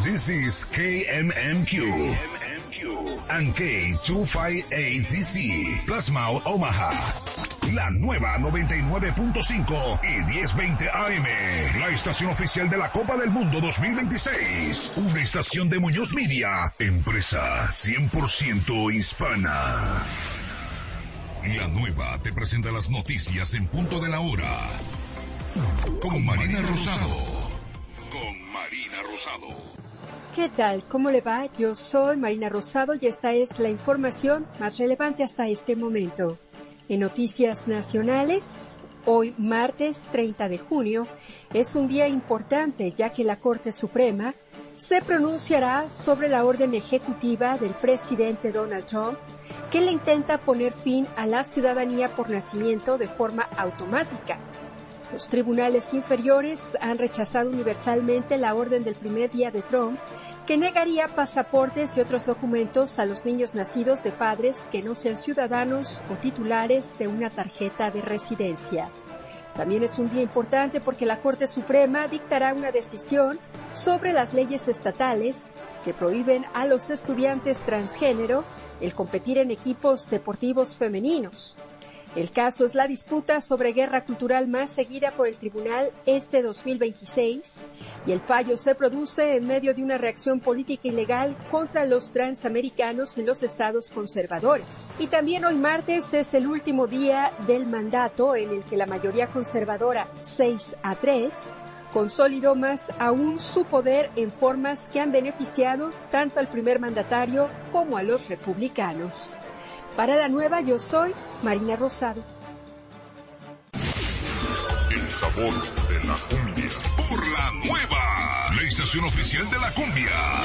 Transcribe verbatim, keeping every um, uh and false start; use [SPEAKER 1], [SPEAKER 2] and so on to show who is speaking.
[SPEAKER 1] This is K M M Q and K two fifty-eight D C, Plasma Omaha. La nueva noventa y nueve punto cinco y diez veinte A M, la estación oficial de la Copa del Mundo dos mil veintiséis. Una estación de Muñoz Media, empresa cien por ciento hispana. La nueva te presenta las noticias en punto de la hora. Con Marina Rosado. Con Marina Rosado.
[SPEAKER 2] ¿Qué tal? ¿Cómo le va? Yo soy Marina Rosado y esta es la información más relevante hasta este momento. En noticias nacionales, hoy martes treinta de junio, es un día importante ya que la Corte Suprema se pronunciará sobre la orden ejecutiva del presidente Donald Trump que le intenta poner fin a la ciudadanía por nacimiento de forma automática. Los tribunales inferiores han rechazado universalmente la orden del primer día de Trump que negaría pasaportes y otros documentos a los niños nacidos de padres que no sean ciudadanos o titulares de una tarjeta de residencia. También es un día importante porque la Corte Suprema dictará una decisión sobre las leyes estatales que prohíben a los estudiantes transgénero el competir en equipos deportivos femeninos. El caso es la disputa sobre guerra cultural más seguida por el tribunal este dos mil veintiséis y el fallo se produce en medio de una reacción política ilegal contra los transamericanos en los estados conservadores. Y también hoy martes es el último día del mandato en el que la mayoría conservadora, seis a tres, consolidó más aún su poder en formas que han beneficiado tanto al primer mandatario como a los republicanos. Para la nueva, yo soy Marina Rosado.
[SPEAKER 1] El sabor de la cumbia. Por la nueva, la estación oficial de la cumbia.